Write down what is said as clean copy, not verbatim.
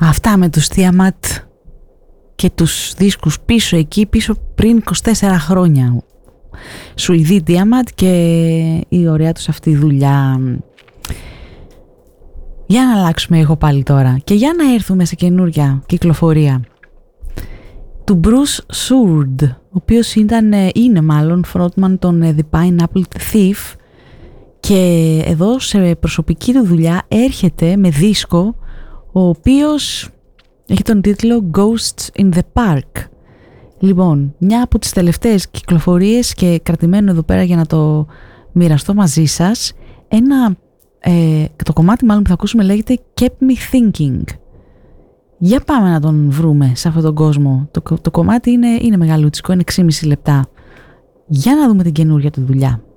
Αυτά με τους Tiamat και τους δίσκους πίσω πριν 24 χρόνια. Σουηδοί Tiamat και η ωραία τους αυτή δουλειά. Για να αλλάξουμε εγώ πάλι τώρα και για να έρθουμε σε καινούρια κυκλοφορία του Bruce Soord, ο οποίος είναι μάλλον frontman των The Pineapple Thief, και εδώ σε προσωπική του δουλειά έρχεται με δίσκο ο οποίος έχει τον τίτλο Ghosts in the Park. Λοιπόν, μια από τις τελευταίες κυκλοφορίες και κρατημένο εδώ πέρα για να το μοιραστώ μαζί σας, το κομμάτι μάλλον που θα ακούσουμε λέγεται Kept Me Thinking. Για πάμε να τον βρούμε σε αυτόν τον κόσμο. Το κομμάτι είναι μεγαλούτσικο, είναι 6,5 λεπτά. Για να δούμε την καινούργια του δουλειά.